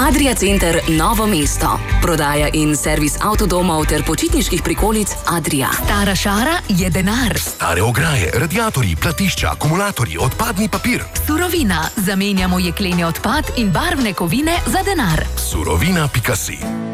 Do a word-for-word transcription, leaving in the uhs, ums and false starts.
Adria Center Novo mesto. Prodaja in servis avtodomov ter počitniških prikolic Adria. Stara šara je denar. Stare ograje, radiatorji, platišča, akumulatorji, odpadni papir. Surovina. Zamenjamo jekleni odpad in barvne kovine za denar. Surovina pika si.